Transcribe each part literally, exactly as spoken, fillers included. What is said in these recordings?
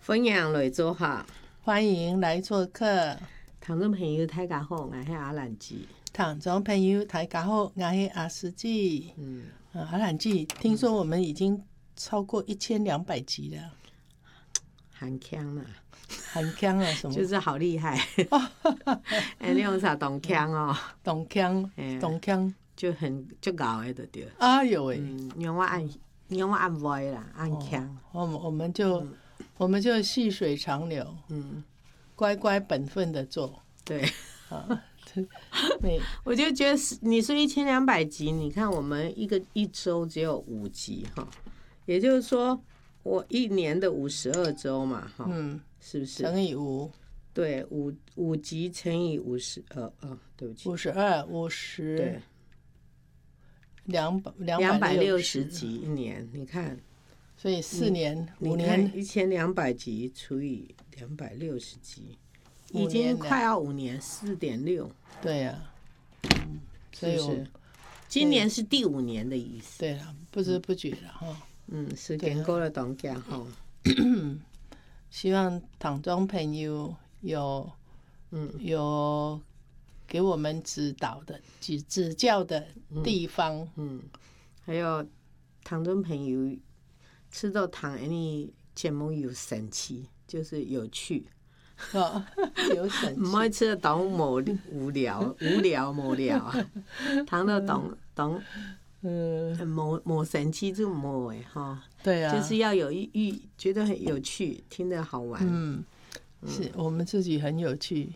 欢迎来做客， 欢迎来做客。 听众朋友大家好，我是阿兰姐。 听众朋友大家好，我是阿司机。嗯，阿兰姐，听说我们已经超过一千两百集了， 很强了， 很强了，什么？ 就是好厉害。哎，你用啥懂强哦？ 懂强，懂强， 就很就搞的对。 哎呦喂， 嗯，用我按，用我按 voice 啦，按强。 我们我们就我们就细水长流，嗯，乖乖本分的做。 对， 啊， 我就觉得你说一千两百集，你看我们一个一周只有五集哈，也就是说我一年的五十二周嘛，哈，嗯，是不是乘以五？ 对，五五集乘以五十二，呃，对不起， 五十二，五十，对，两百两百六十集一年，你看， 所以四年五年一千两百集除以两百六十集。已经快要五年，四点六。 对呀、啊，嗯，所以是是今年是第五年的意思。 对了，不知不觉了哈。 嗯，时间过了当家哈。 希望听众朋友有嗯有给我们指导的指指教的地方。嗯，嗯还有听众朋友吃到糖any节目有神奇，就是有趣。 哦，有神奇， 唔可以吃得懂无无聊无聊无聊啊，糖得懂懂，嗯，无无神奇就无诶哈。 对啊， 就是要有一觉得很有趣，听得好玩。 嗯，是我们自己很有趣。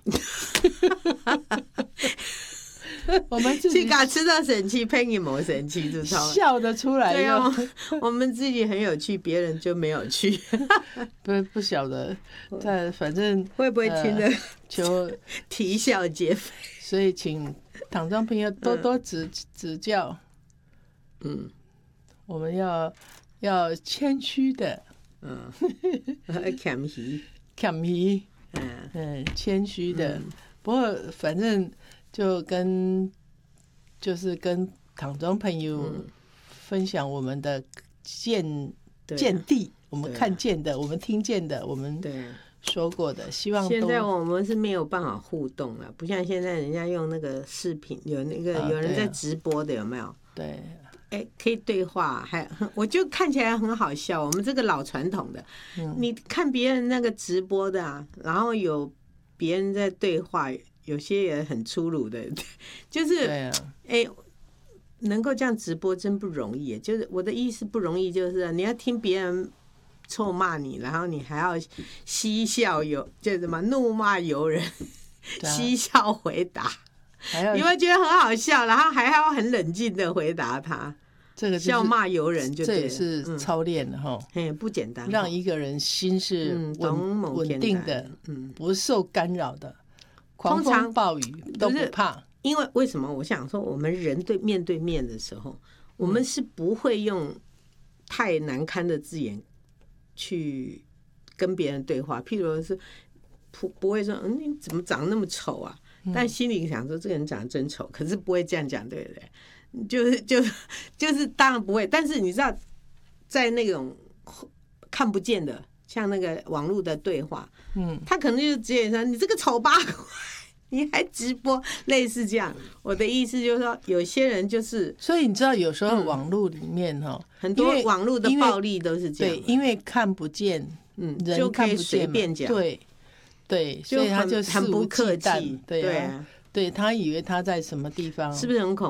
我们自己敢吃到神奇，配你没神奇，就笑得出来。 对啊，我们自己很有趣，别人就没有趣。 不不晓得，但反正会不会听得求啼笑皆非？ 所以请听众朋友多多指指教。嗯，我们要要谦虚的，嗯， 谦虚， 谦虚，嗯嗯，谦虚的。不过反正。就跟就是跟听众朋友分享我们的见见地，我们看见的，我们听见的，我们说过的，希望现在我们是没有办法互动了，不像现在人家用那个视频，有那个有人在直播的，有没有？ 对， 哎，可以对话，还我就看起来很好笑。我们这个老传统的，你看别人那个直播的啊，然后有别人在对话。有些也很粗鲁的，就是哎、啊欸，能够这样直播真不容易。就是我的意思不容易，就是你要听别人臭骂你，然后你还要嬉笑有，就什么怒骂由人，嬉笑回答，你会觉得很好笑，然后还要很冷静的回答他。 这个笑骂由人就对了， 这也是操练的哈， 嗯，不简单， 让一个人心是稳稳定的，嗯，不受干扰的。狂风暴雨都不怕， 因为为什么？我想说，我们人对面对面的时候，我们是不会用太难堪的字眼去跟别人对话。譬如是不不会说，嗯，你怎么长得那么丑啊？但心里想说，这个人长得真丑，可是不会这样讲，对不对？就是就是就是，当然不会。但是你知道，在那种看不见的。像那个网络的对话，嗯，他可能就直接说你这个丑八怪，你还直播，类似这样。我的意思就是说，有些人就是， 所以你知道，有时候网络里面哈、嗯， 很多网络的暴力都是这样， 对，因为看不见，嗯，人看不见， 随便讲， 对对，所以他就很不客气， 对啊，对他以为他在什么地方， 是不是很恐怖？